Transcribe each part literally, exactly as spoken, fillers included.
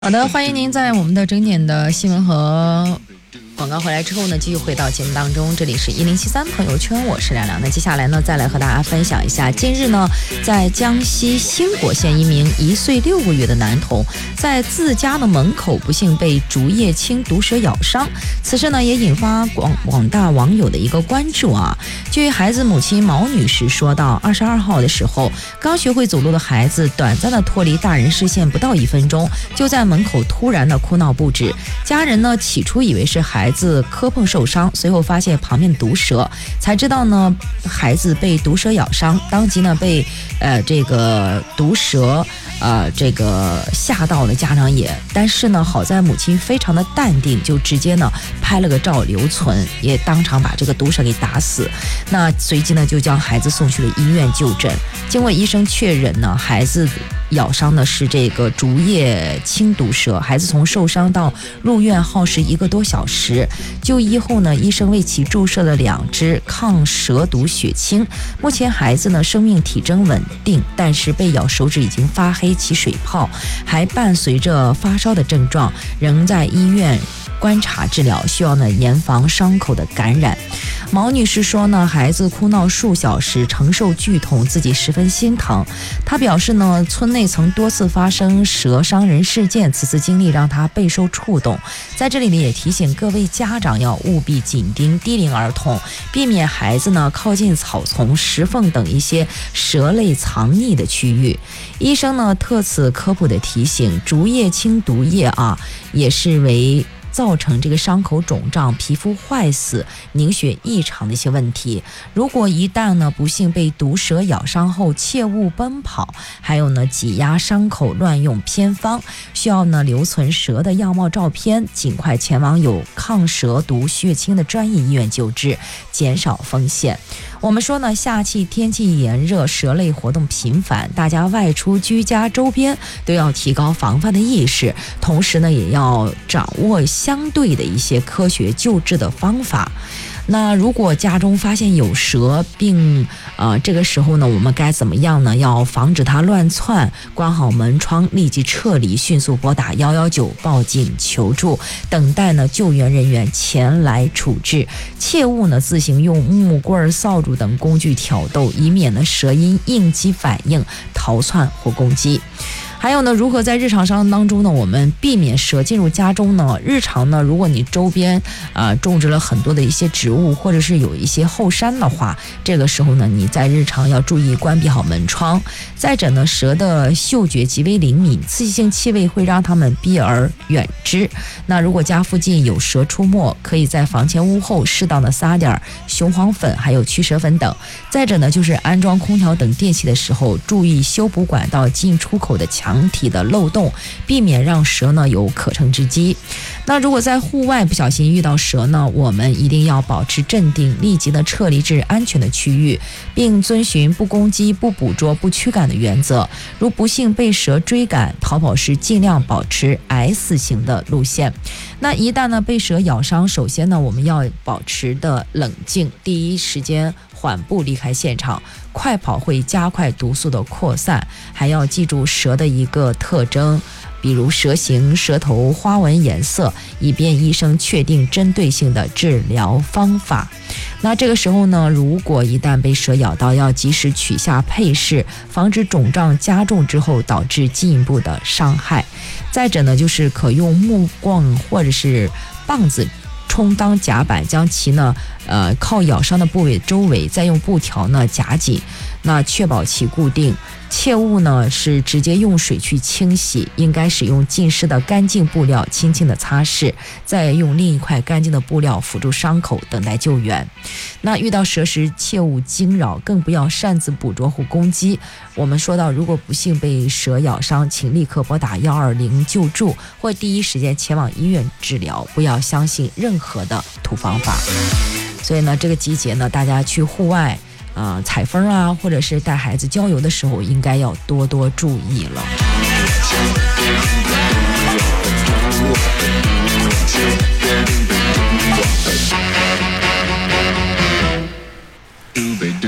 好的，欢迎您在我们的整点的新闻和广告回来之后呢，继续回到节目当中。这里是一零七三朋友圈，我是亮亮。那接下来呢，再来和大家分享一下，近日呢，在江西兴国县，一名一岁六个月的男童在自家的门口不幸被竹叶青毒蛇咬伤。此事呢，也引发广广大网友的一个关注啊。据孩子母亲毛女士说到，二十二号的时候，刚学会走路的孩子短暂的脱离大人视线不到一分钟，就在门口突然的哭闹不止。家人呢，起初以为是孩子磕碰受伤，随后发现旁边毒蛇，才知道呢孩子被毒蛇咬伤，当即呢被呃这个毒蛇呃这个吓到了，家长也，但是呢好在母亲非常的淡定，就直接呢拍了个照留存，也当场把这个毒蛇给打死。那随即呢就将孩子送去了医院就诊，经过医生确认呢，孩子咬伤的是这个竹叶青毒蛇，孩子从受伤到入院耗时一个多小时。就医后呢，医生为其注射了两支抗蛇毒血清。目前孩子呢生命体征稳定，但是被咬手指已经发黑起水泡，还伴随着发烧的症状，仍在医院观察治疗，需要呢严防伤口的感染。毛女士说呢，孩子哭闹数小时，承受剧痛，自己十分心疼。她表示呢，村内曾多次发生蛇伤人事件，此次经历让她备受触动。在这里呢，也提醒各位家长要务必紧盯低龄儿童，避免孩子呢靠近草丛、石缝等一些蛇类藏匿的区域。医生呢特此科普的提醒，竹叶青毒液啊，也是为造成这个伤口肿胀、皮肤坏死、凝血异常的一些问题。如果一旦呢不幸被毒蛇咬伤后，切勿奔跑，还有呢挤压伤口、乱用偏方，需要呢留存蛇的样貌照片，尽快前往有抗蛇毒血清的专业医院救治，减少风险。我们说呢，夏季天气炎热，蛇类活动频繁，大家外出居家周边都要提高防范的意识，同时呢也要掌握相对的一些科学救治的方法。那如果家中发现有蛇，并呃这个时候呢我们该怎么样呢？要防止它乱窜，关好门窗，立即撤离，迅速拨打一一九报警求助，等待呢救援人员前来处置。切勿呢自行用木棍、扫帚等工具挑逗，以免呢蛇因应激反应逃窜或攻击。还有呢，如何在日常生活当中呢，我们避免蛇进入家中呢？日常呢，如果你周边呃种植了很多的一些植物，或者是有一些后山的话，这个时候呢，你在日常要注意关闭好门窗。再者呢，蛇的嗅觉极为灵敏，刺激性气味会让它们避而远之。那如果家附近有蛇出没，可以在房前屋后适当的撒点雄黄粉，还有驱蛇粉等。再者呢，就是安装空调等电器的时候，注意修补管道进出口的墙体的漏洞，避免让蛇呢有可乘之机。那如果在户外不小心遇到蛇呢，我们一定要保持镇定，立即的撤离至安全的区域，并遵循不攻击、不捕捉、不驱赶的原则。如不幸被蛇追赶，逃跑时尽量保持 S 型的路线。那一旦呢被蛇咬伤，首先呢我们要保持的冷静，第一时间缓步离开现场，快跑会加快毒素的扩散。还要记住蛇的一个特征，比如蛇形、蛇头、花纹、颜色，以便医生确定针对性的治疗方法。那这个时候呢，如果一旦被蛇咬到，要及时取下配饰，防止肿胀加重之后导致进一步的伤害。再者呢，就是可用木棍或者是棒子充当夹板，将其呢呃靠咬伤的部位周围再用布条呢夹紧，那确保其固定。切勿呢是直接用水去清洗，应该使用浸湿的干净布料轻轻的擦拭，再用另一块干净的布料辅助伤口，等待救援。那遇到蛇时切勿惊扰，更不要擅自捕捉或攻击。我们说到，如果不幸被蛇咬伤，请立刻拨打一二零救助，或第一时间前往医院治疗，不要相信任何的土方法。所以呢，这个季节呢，大家去户外呃，采风啊，或者是带孩子郊游的时候，应该要多多注意了。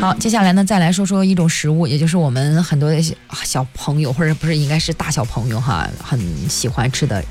好，接下来呢，再来说说一种食物，也就是我们很多的小朋友，或者不是应该是大小朋友哈，很喜欢吃的